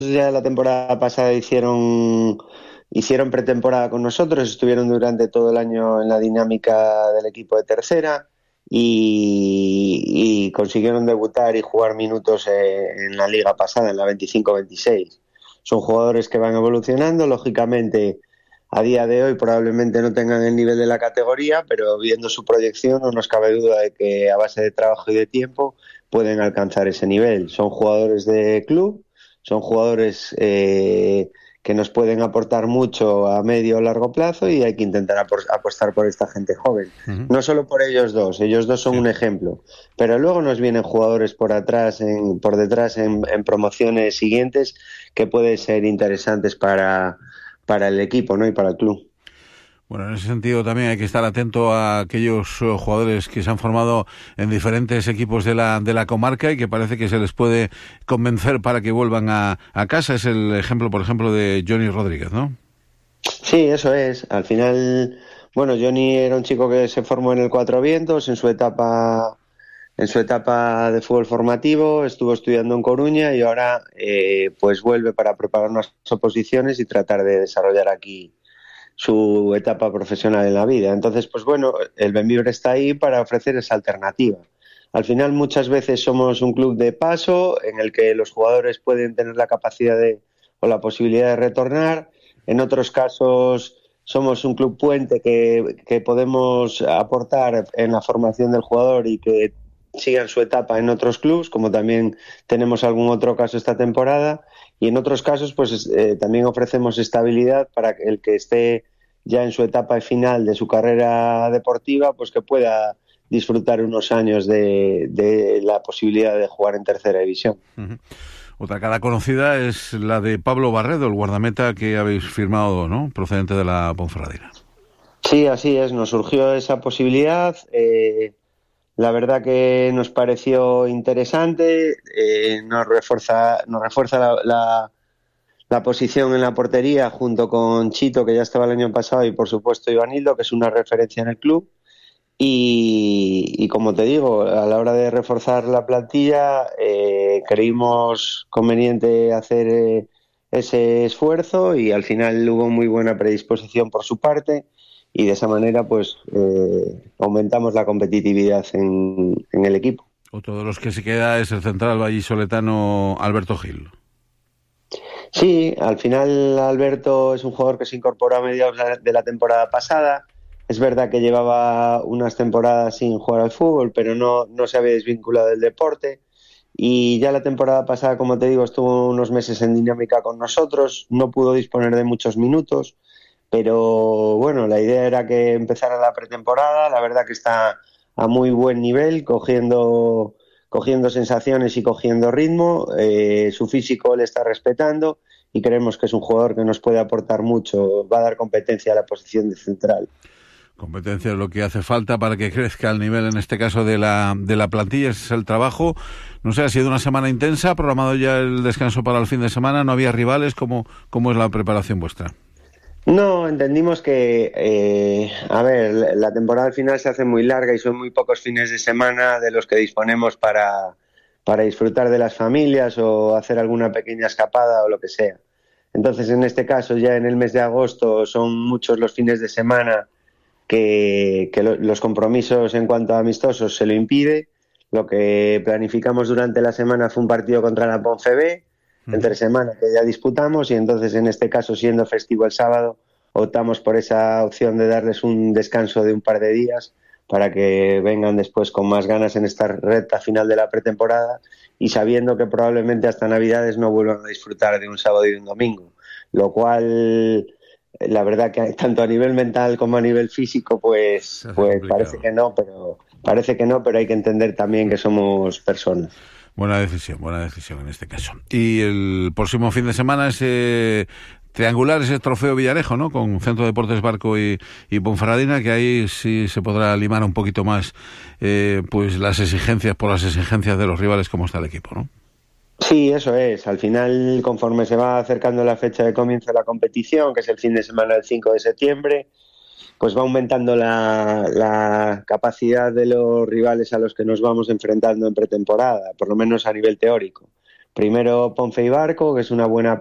ya la temporada pasada hicieron pretemporada con nosotros, estuvieron durante todo el año en la dinámica del equipo de tercera y consiguieron debutar y jugar minutos en la liga pasada, en la 25-26. Son jugadores que van evolucionando, lógicamente a día de hoy probablemente no tengan el nivel de la categoría, pero viendo su proyección no nos cabe duda de que a base de trabajo y de tiempo pueden alcanzar ese nivel. Son jugadores de club, son jugadores que nos pueden aportar mucho a medio o largo plazo y hay que intentar apostar por esta gente joven. Uh-huh. No solo por ellos dos son Sí. un ejemplo, pero luego nos vienen jugadores por detrás en promociones siguientes que pueden ser interesantes para el equipo, ¿no? Y para el club. Bueno, en ese sentido también hay que estar atento a aquellos jugadores que se han formado en diferentes equipos de la comarca y que parece que se les puede convencer para que vuelvan a casa. Es el ejemplo, por ejemplo, de Johnny Rodríguez, ¿no? Sí, eso es. Al final, bueno, Johnny era un chico que se formó en el Cuatro Vientos en su etapa de fútbol formativo, estuvo estudiando en Coruña y ahora pues vuelve para preparar unas oposiciones y tratar de desarrollar aquí su etapa profesional en la vida. Entonces, pues bueno, el Bembibre está ahí para ofrecer esa alternativa. Al final, muchas veces somos un club de paso en el que los jugadores pueden tener la capacidad o la posibilidad de retornar. En otros casos, somos un club puente que podemos aportar en la formación del jugador y que sigan su etapa en otros clubes, como también tenemos algún otro caso esta temporada. Y en otros casos, pues también ofrecemos estabilidad para el que esté ya en su etapa final de su carrera deportiva, pues que pueda disfrutar unos años de la posibilidad de jugar en tercera división. Uh-huh. Otra cara conocida es la de Pablo Barredo, el guardameta que habéis firmado, ¿no? Procedente de la Ponferradina. Sí, así es, nos surgió esa posibilidad. La verdad que nos pareció interesante, nos refuerza la posición en la portería junto con Chito, que ya estaba el año pasado, y por supuesto Ivanildo, que es una referencia en el club. Y como te digo, a la hora de reforzar la plantilla, creímos conveniente hacer ese esfuerzo y al final hubo muy buena predisposición por su parte y de esa manera pues aumentamos la competitividad en el equipo. Otro de los que se queda es el central vallisoletano Alberto Gil. Sí, al final Alberto es un jugador que se incorporó a mediados de la temporada pasada. Es verdad que llevaba unas temporadas sin jugar al fútbol, pero no se había desvinculado del deporte. Y ya la temporada pasada, como te digo, estuvo unos meses en dinámica con nosotros. No pudo disponer de muchos minutos, pero bueno, la idea era que empezara la pretemporada. La verdad que está a muy buen nivel, cogiendo sensaciones y cogiendo ritmo. Su físico le está respetando y creemos que es un jugador que nos puede aportar mucho. Va a dar competencia a la posición de central. Competencia es lo que hace falta para que crezca el nivel, en este caso, de la plantilla. Ese es el trabajo. No sé, ha sido una semana intensa, programado ya el descanso para el fin de semana, no había rivales. ¿Cómo es la preparación vuestra? No, entendimos que, a ver, la temporada al final se hace muy larga y son muy pocos fines de semana de los que disponemos para disfrutar de las familias o hacer alguna pequeña escapada o lo que sea. Entonces, en este caso, ya en el mes de agosto son muchos los fines de semana que los compromisos en cuanto a amistosos se lo impide. Lo que planificamos durante la semana fue un partido contra la Ponfe entre semana que ya disputamos y entonces en este caso, siendo festivo el sábado, optamos por esa opción de darles un descanso de un par de días para que vengan después con más ganas en esta recta final de la pretemporada y sabiendo que probablemente hasta Navidades no vuelvan a disfrutar de un sábado y un domingo, lo cual la verdad que tanto a nivel mental como a nivel físico pues parece que no, pero hay que entender también que somos personas. Buena decisión en este caso. Y el próximo fin de semana es triangular, ese trofeo Villarejo, ¿no? Con Centro de Deportes Barco y Ponferradina, que ahí sí se podrá limar un poquito más pues las exigencias de los rivales, como está el equipo, ¿no? Sí, eso es. Al final, conforme se va acercando la fecha de comienzo de la competición, que es el fin de semana del 5 de septiembre, pues va aumentando la capacidad de los rivales a los que nos vamos enfrentando en pretemporada, por lo menos a nivel teórico. primero Ponfe y Barco, que es una buena